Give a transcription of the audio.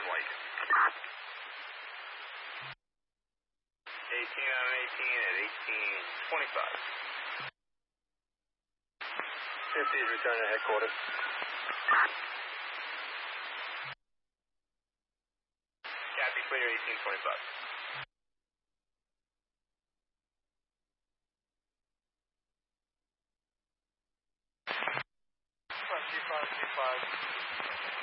turn light. 18 on 18 at 18:25. 50 is returning to headquarters. Copy, clear 18:25. G5, G5.